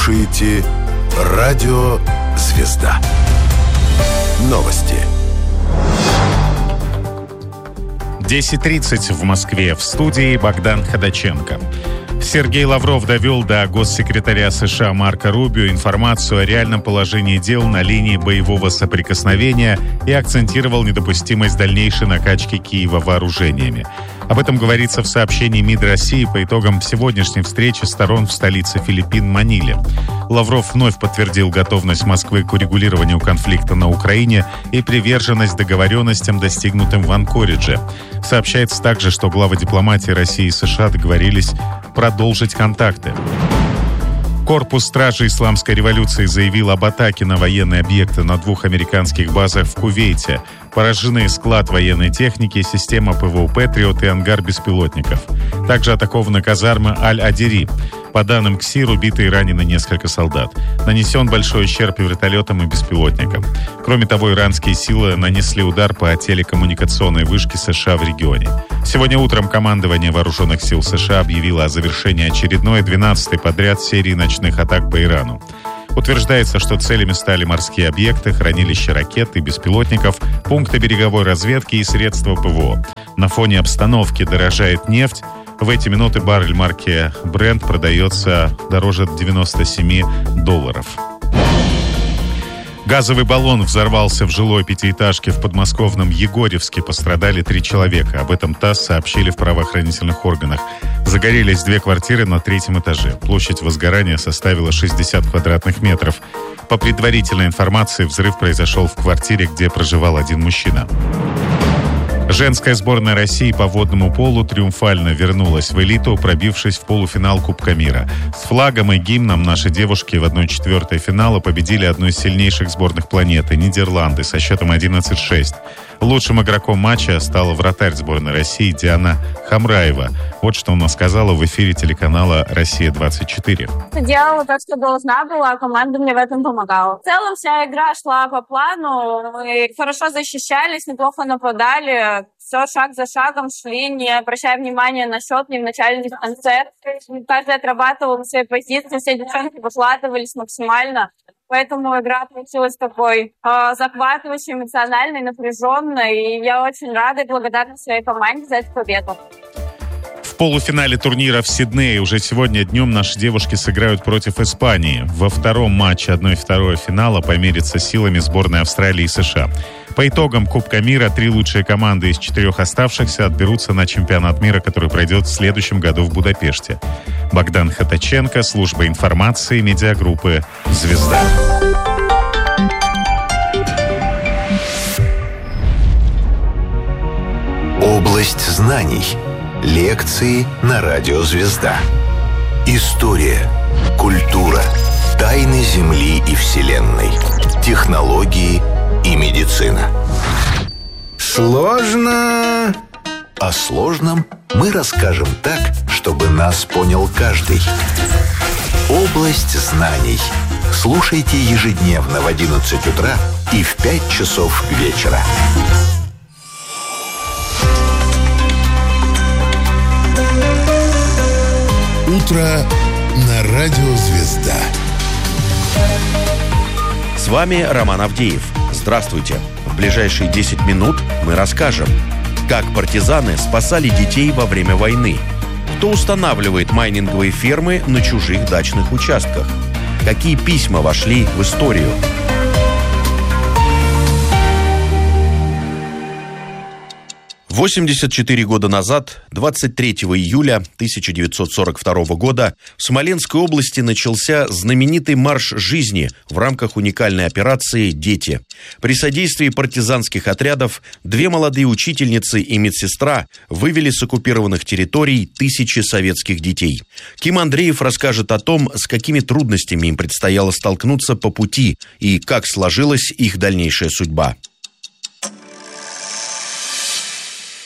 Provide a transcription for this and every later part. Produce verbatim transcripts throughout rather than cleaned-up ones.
слушаете Радио «Звезда». Новости. десять тридцать в Москве. В студии Богдан Ходаченко. Сергей Лавров довел до госсекретаря США Марко Рубио информацию о реальном положении дел на линии боевого соприкосновения и акцентировал недопустимость дальнейшей накачки Киева вооружениями. Об этом говорится в сообщении МИД России по итогам сегодняшней встречи сторон в столице Филиппин Маниле. Лавров вновь подтвердил готовность Москвы к урегулированию конфликта на Украине и приверженность договоренностям, достигнутым в Анкоридже. Сообщается также, что главы дипломатии России и США договорились продолжить контакты. Корпус стражи Исламской революции заявил об атаке на военные объекты на двух американских базах в Кувейте. Поражены склад военной техники, система ПВО «Патриот» и ангар беспилотников. Также атакованы казармы Аль-Адири. По данным КСИР, убиты и ранены несколько солдат. Нанесен большой ущерб и вертолетам, и беспилотникам. Кроме того, иранские силы нанесли удар по телекоммуникационной вышке США в регионе. Сегодня утром командование Вооруженных сил США объявило о завершении очередной, двенадцатой подряд серии ночных атак по Ирану. Утверждается, что целями стали морские объекты, хранилища ракет и беспилотников, пункты береговой разведки и средства ПВО. На фоне обстановки дорожает нефть. В эти минуты баррель марки Brent продается дороже девяноста семи долларов. Газовый баллон взорвался в жилой пятиэтажке в подмосковном Егорьевске. Пострадали три человека. Об этом ТАСС сообщили в правоохранительных органах. Загорелись две квартиры на третьем этаже. Площадь возгорания составила шестьдесят квадратных метров. По предварительной информации, взрыв произошел в квартире, где проживал один мужчина. Женская сборная России по водному полу триумфально вернулась в элиту, пробившись в полуфинал Кубка мира. С флагом и гимном наши девушки в одной четвертой финала победили одну из сильнейших сборных планеты – Нидерланды со счетом одиннадцать шесть. Лучшим игроком матча стала вратарь сборной России Диана Хамраева. Вот что она сказала в эфире телеканала «Россия-двадцать четыре». Делала так, что должна была, а команда мне в этом помогала. В целом вся игра шла по плану, мы хорошо защищались, неплохо нападали. Все шаг за шагом шли, не обращая внимания на счет ни в начале, ни в конце. Каждый отрабатывал на своей позиции, все девчонки выкладывались максимально. Поэтому игра получилась такой э, захватывающей, эмоциональной, напряженной. И я очень рада и благодарна своей команде за эту победу. В полуфинале турнира в Сиднее уже сегодня днем наши девушки сыграют против Испании. Во втором матче одно второе финала померятся силами сборной Австралии и США. По итогам Кубка мира три лучшие команды из четырех оставшихся отберутся на чемпионат мира, который пройдет в следующем году в Будапеште. Богдан Ходаченко, служба информации, медиагруппы «Звезда». Область знаний. Лекции на радио «Звезда». История, культура, тайны Земли и Вселенной, технологии и медицина. Сложно. О сложном мы расскажем так, чтобы нас понял каждый. Область знаний. Слушайте ежедневно в одиннадцать утра и в пять часов вечера. Утро на радио «Звезда». С вами Роман Авдеев. Здравствуйте. В ближайшие десять минут мы расскажем, как партизаны спасали детей во время войны, кто устанавливает майнинговые фермы на чужих дачных участках, какие письма вошли в историю. восемьдесят четыре года назад, двадцать третьего июля тысяча девятьсот сорок второго года, в Смоленской области начался знаменитый марш жизни в рамках уникальной операции «Дети». При содействии партизанских отрядов две молодые учительницы и медсестра вывели с оккупированных территорий тысячи советских детей. Ким Андреев расскажет о том, с какими трудностями им предстояло столкнуться по пути и как сложилась их дальнейшая судьба.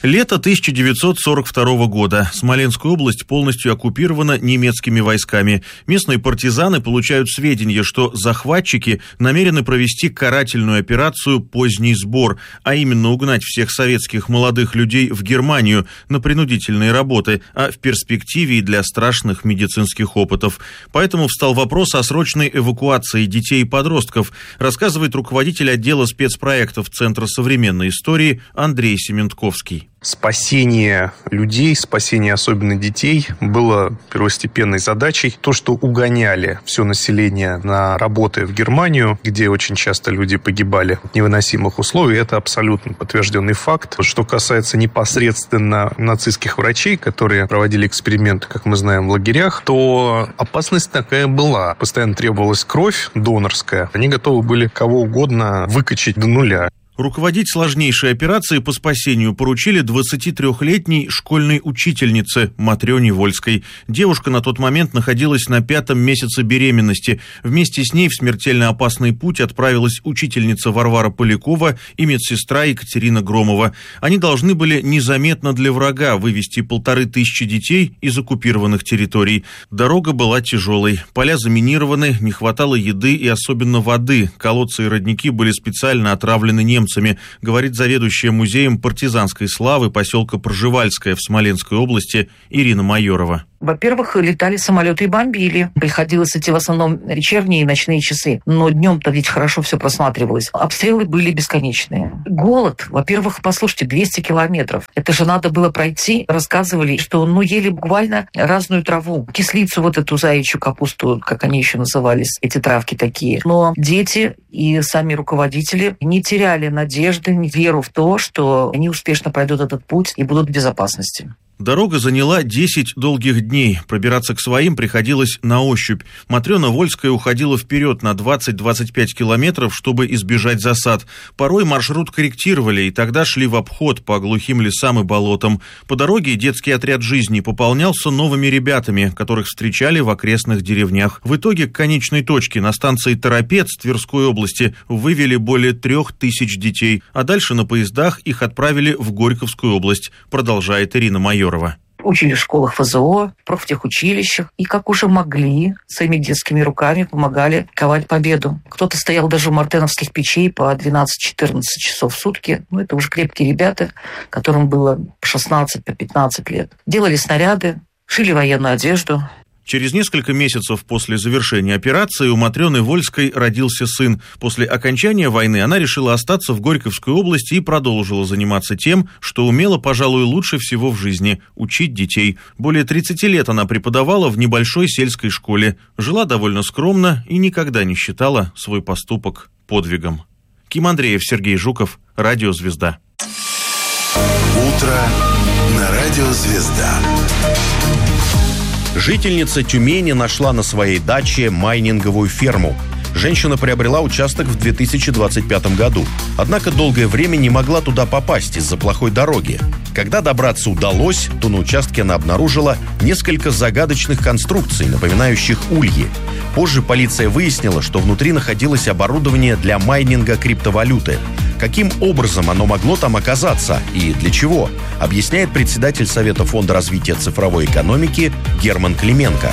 Лето тысяча девятьсот сорок второго года. Смоленская область полностью оккупирована немецкими войсками. Местные партизаны получают сведения, что захватчики намерены провести карательную операцию «Поздний сбор», а именно угнать всех советских молодых людей в Германию на принудительные работы, а в перспективе и для страшных медицинских опытов. Поэтому встал вопрос о срочной эвакуации детей и подростков, рассказывает руководитель отдела спецпроектов Центра современной истории Андрей Сементковский. Спасение людей, спасение особенно детей было первостепенной задачей. То, что угоняли все население на работы в Германию, где очень часто люди погибали в невыносимых условиях, это абсолютно подтвержденный факт. Что касается непосредственно нацистских врачей, которые проводили эксперименты, как мы знаем, в лагерях, то опасность такая была. Постоянно требовалась кровь донорская. Они готовы были кого угодно выкачать до нуля. Руководить сложнейшей операцией по спасению поручили двадцатитрёхлетней школьной учительнице Матрёне Вольской. Девушка на тот момент находилась на пятом месяце беременности. Вместе с ней в смертельно опасный путь отправилась учительница Варвара Полякова и медсестра Екатерина Громова. Они должны были незаметно для врага вывести полторы тысячи детей из оккупированных территорий. Дорога была тяжелой, поля заминированы, не хватало еды и особенно воды. Колодцы и родники были специально отравлены немцами. Говорит заведующая музеем партизанской славы поселка Пржевальское в Смоленской области Ирина Майорова. Во-первых, летали самолеты и бомбили. Приходилось идти в основном вечерние и ночные часы. Но днем-то ведь хорошо все просматривалось. Обстрелы были бесконечные. Голод. Во-первых, послушайте, двести километров. Это же надо было пройти. Рассказывали, что ну ели буквально разную траву. Кислицу, вот эту заячью капусту, как они еще назывались, эти травки такие. Но дети и сами руководители не теряли надежды, веру в то, что они успешно пройдут этот путь и будут в безопасности. Дорога заняла десять долгих дней. Пробираться к своим приходилось на ощупь. Матрёна Вольская уходила вперед на двадцать-двадцать пять километров, чтобы избежать засад. Порой маршрут корректировали, и тогда шли в обход по глухим лесам и болотам. По дороге детский отряд жизни пополнялся новыми ребятами, которых встречали в окрестных деревнях. В итоге к конечной точке на станции Торопец Тверской области вывели более трех тысяч детей, а дальше на поездах их отправили в Горьковскую область, продолжает Ирина Майорова. Учили в школах эф зэ о, в профтехучилищах. И как уже могли, своими детскими руками помогали ковать победу. Кто-то стоял даже у мартеновских печей по двенадцать-четырнадцать часов в сутки. Ну, это уже крепкие ребята, которым было по шестнадцать, по пятнадцать лет. Делали снаряды, шили военную одежду. Через несколько месяцев после завершения операции у Матрёны Вольской родился сын. После окончания войны она решила остаться в Горьковской области и продолжила заниматься тем, что умела, пожалуй, лучше всего в жизни – учить детей. Более тридцати лет она преподавала в небольшой сельской школе, жила довольно скромно и никогда не считала свой поступок подвигом. Ким Андреев, Сергей Жуков, Радио «Звезда». Утро на Радио «Звезда». Жительница Тюмени нашла на своей даче майнинговую ферму. Женщина приобрела участок в две тысячи двадцать пятом году. Однако долгое время не могла туда попасть из-за плохой дороги. Когда добраться удалось, то на участке она обнаружила несколько загадочных конструкций, напоминающих ульи. Позже полиция выяснила, что внутри находилось оборудование для майнинга криптовалюты. Каким образом оно могло там оказаться и для чего, объясняет председатель Совета Фонда развития цифровой экономики Герман Клименко.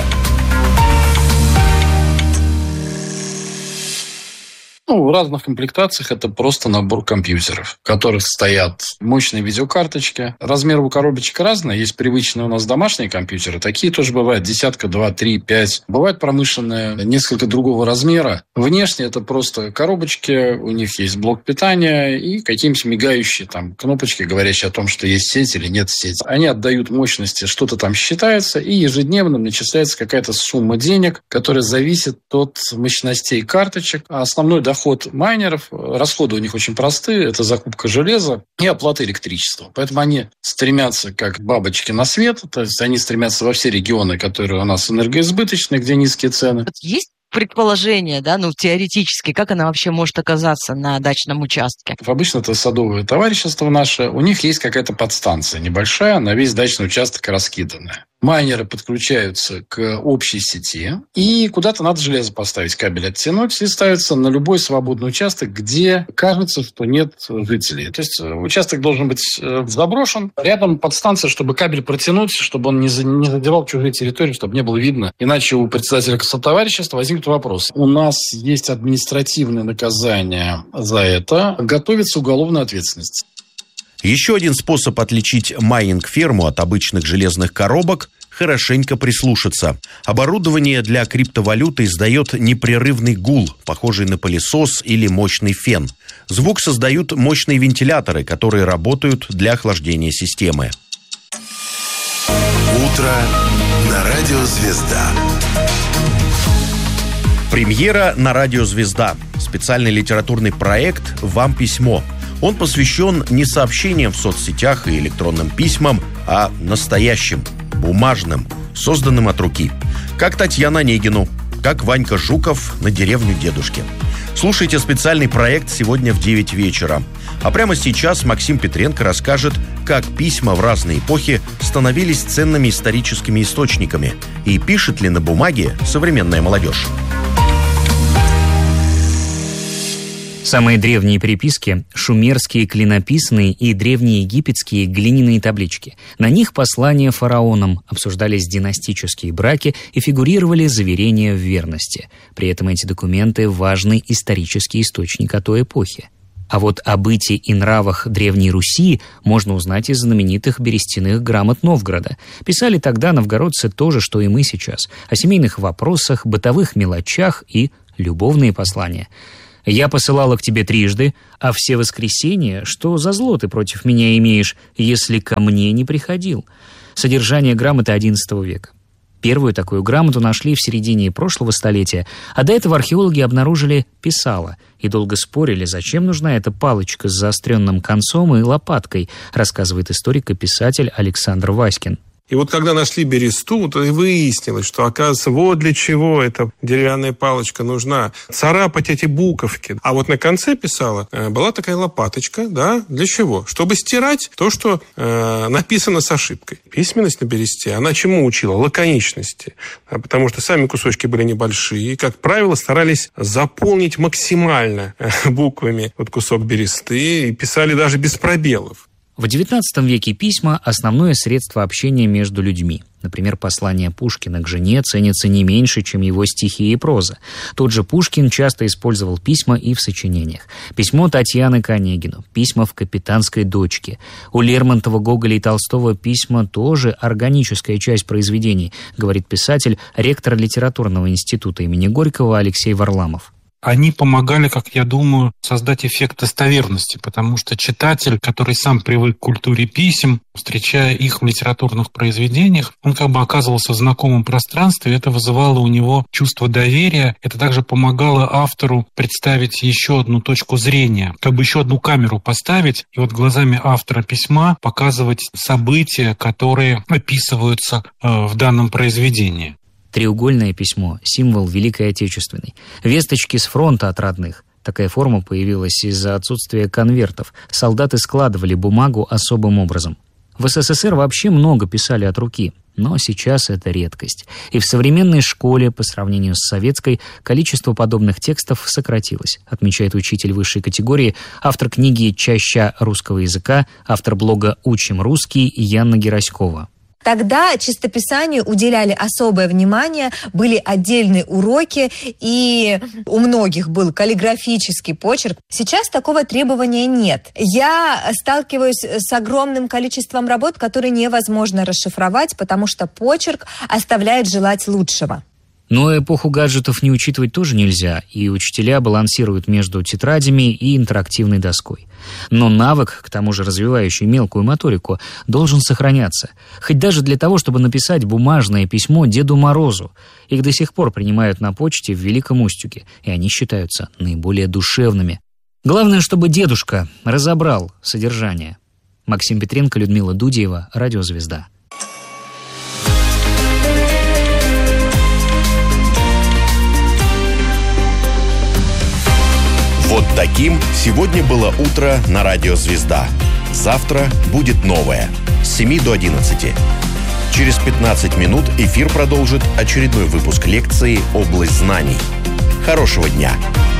Ну, в разных комплектациях это просто набор компьютеров, в которых стоят мощные видеокарточки. Размер у коробочек разный. Есть привычные у нас домашние компьютеры. Такие тоже бывают. Десятка, два, три, пять. Бывают промышленные, несколько другого размера. Внешне это просто коробочки. У них есть блок питания и какие-нибудь мигающие там кнопочки, говорящие о том, что есть сеть или нет сети. Они отдают мощности, что-то там считается, и ежедневно начисляется какая-то сумма денег, которая зависит от мощностей карточек. А основной доход Ход майнеров, расходы у них очень простые, это закупка железа и оплата электричества. Поэтому они стремятся как бабочки на свет, то есть они стремятся во все регионы, которые у нас энергоизбыточные, где низкие цены. Есть предположение, да, ну, теоретически, как она вообще может оказаться на дачном участке? Обычно это садовое товарищество наше, у них есть какая-то подстанция небольшая, на весь дачный участок раскиданная. майнеры подключаются к общей сети, и куда-то надо железо поставить, кабель оттянуть, и ставится на любой свободный участок, где кажется, что нет жителей. То есть участок должен быть заброшен, рядом подстанция, чтобы кабель протянуть, чтобы он не задевал чужие территории, чтобы не было видно. Иначе у председателя товарищества возникнет вопрос. У нас есть административное наказание за это, готовится уголовная ответственность. Еще один способ отличить майнинг-ферму от обычных железных коробок – хорошенько прислушаться. Оборудование для криптовалюты издает непрерывный гул, похожий на пылесос или мощный фен. Звук создают мощные вентиляторы, которые работают для охлаждения системы. Утро на радио «Звезда». Премьера на радио «Звезда». Специальный литературный проект «Вам письмо». Он посвящен не сообщениям в соцсетях и электронным письмам, а настоящим, бумажным, созданным от руки. Как Татьяна Онегину, как Ванька Жуков на деревню дедушки. Слушайте специальный проект сегодня в девять вечера. А прямо сейчас Максим Петренко расскажет, как письма в разные эпохи становились ценными историческими источниками и пишет ли на бумаге современная молодежь. Самые древние переписки – шумерские клинописные и древнеегипетские глиняные таблички. На них послания фараонам, обсуждались династические браки и фигурировали заверения в верности. При этом эти документы – важный исторический источник о той эпохе. А вот о быте и нравах Древней Руси можно узнать из знаменитых берестяных грамот Новгорода. Писали тогда новгородцы то же, что и мы сейчас. О семейных вопросах, бытовых мелочах и любовные послания. «Я посылала к тебе трижды, а все воскресенья, что за зло ты против меня имеешь, если ко мне не приходил?» Содержание грамоты одиннадцатого века. Первую такую грамоту нашли в середине прошлого столетия, а до этого археологи обнаружили писало и долго спорили, зачем нужна эта палочка с заостренным концом и лопаткой, рассказывает историк и писатель Александр Васькин. И вот когда нашли бересту, то и выяснилось, что, оказывается, вот для чего эта деревянная палочка нужна. Царапать эти буковки. А вот на конце писала, была такая лопаточка, да, для чего? Чтобы стирать то, что э, написано с ошибкой. Письменность на бересте, она чему учила? Лаконичности. Потому что сами кусочки были небольшие. И, как правило, старались заполнить максимально буквами вот кусок бересты. И писали даже без пробелов. В девятнадцатом веке письма – основное средство общения между людьми. Например, послание Пушкина к жене ценится не меньше, чем его стихи и проза. Тот же Пушкин часто использовал письма и в сочинениях. Письмо Татьяны к Онегину, письма в «Капитанской дочке». У Лермонтова, Гоголя и Толстого письма тоже органическая часть произведений, говорит писатель, ректор литературного института имени Горького Алексей Варламов. Они помогали, как я думаю, создать эффект достоверности, потому что читатель, который сам привык к культуре писем, встречая их в литературных произведениях, он как бы оказывался в знакомом пространстве, это вызывало у него чувство доверия, это также помогало автору представить еще одну точку зрения, как бы еще одну камеру поставить, и вот глазами автора письма показывать события, которые описываются в данном произведении. Треугольное письмо – символ Великой Отечественной. Весточки с фронта от родных. Такая форма появилась из-за отсутствия конвертов. Солдаты складывали бумагу особым образом. В СССР вообще много писали от руки, но сейчас это редкость. И в современной школе, по сравнению с советской, количество подобных текстов сократилось, отмечает учитель высшей категории, автор книги «Чаща русского языка», автор блога «Учим русский» Яна Гераськова. Тогда чистописанию уделяли особое внимание, были отдельные уроки, и у многих был каллиграфический почерк. Сейчас такого требования нет. Я сталкиваюсь с огромным количеством работ, которые невозможно расшифровать, потому что почерк оставляет желать лучшего. Но эпоху гаджетов не учитывать тоже нельзя, и учителя балансируют между тетрадями и интерактивной доской. Но навык, к тому же развивающий мелкую моторику, должен сохраняться. Хоть даже для того, чтобы написать бумажное письмо Деду Морозу. Их до сих пор принимают на почте в Великом Устюге, и они считаются наиболее душевными. Главное, чтобы дедушка разобрал содержание. Максим Петренко, Людмила Дудеева, Радио «Звезда». Вот таким сегодня было утро на радио «Звезда». Завтра будет новое. С семи до одиннадцати. Через пятнадцать минут эфир продолжит очередной выпуск лекции «Область знаний». Хорошего дня!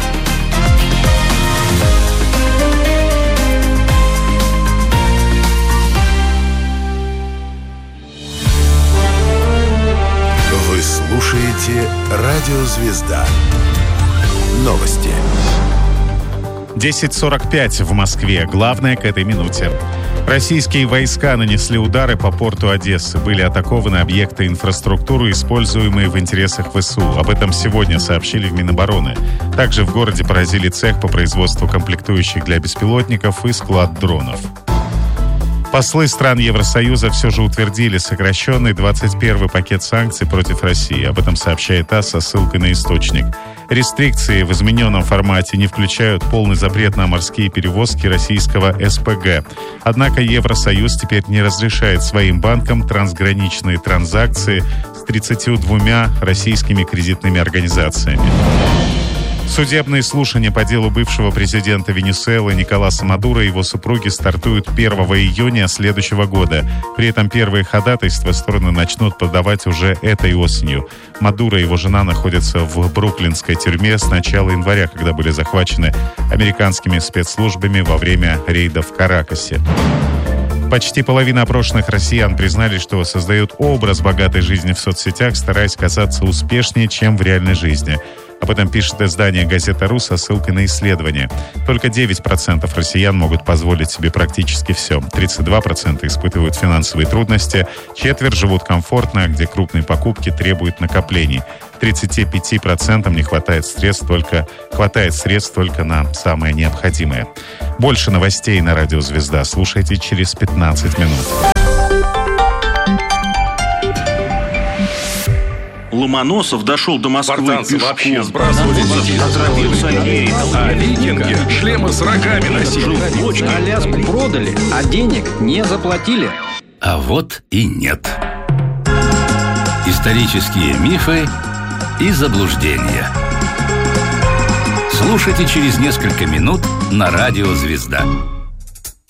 Вы слушаете «Радио Звезда». Новости. десять сорок пять в Москве. Главное к этой минуте. Российские войска нанесли удары по порту Одессы. Были атакованы объекты инфраструктуры, используемые в интересах ВСУ. Об этом сегодня сообщили в Минобороны. Также в городе поразили цех по производству комплектующих для беспилотников и склад дронов. Послы стран Евросоюза все же утвердили сокращенный двадцать первый пакет санкций против России. Об этом сообщает ТАСС со ссылкой на источник. Рестрикции в измененном формате не включают полный запрет на морские перевозки российского СПГ. Однако Евросоюз теперь не разрешает своим банкам трансграничные транзакции с тридцатью двумя российскими кредитными организациями. Судебные слушания по делу бывшего президента Венесуэлы Николаса Мадуро и его супруги стартуют первого июня следующего года. При этом первые ходатайства стороны начнут подавать уже этой осенью. Мадуро и его жена находятся в бруклинской тюрьме с начала января, когда были захвачены американскими спецслужбами во время рейда в Каракасе. Почти половина опрошенных россиян признали, что создают образ богатой жизни в соцсетях, стараясь казаться успешнее, чем в реальной жизни. Об этом пишет издание «Газета.ру» со ссылкой на исследование. Только девять процентов россиян могут позволить себе практически все. тридцать два процента испытывают финансовые трудности, четверть живут комфортно, где крупные покупки требуют накоплений. тридцати пяти процентам не хватает средств только, хватает средств только на самое необходимое. Больше новостей на радио «Звезда» слушайте через пятнадцать минут. Ломоносов дошел до Москвы спартанцы пешком. Вообще сбрасывали детей. А викинги шлемы с рогами носили. Аляску продали, а денег не заплатили. А вот и нет. Исторические мифы и заблуждения. Слушайте через несколько минут на радио «Звезда».